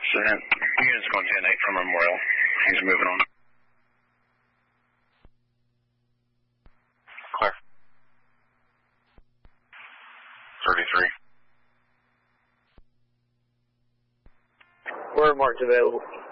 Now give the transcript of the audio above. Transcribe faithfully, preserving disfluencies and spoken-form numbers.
So, unit's going ten eight from Memorial. He's moving on. Clear. thirty-three. Word marked available.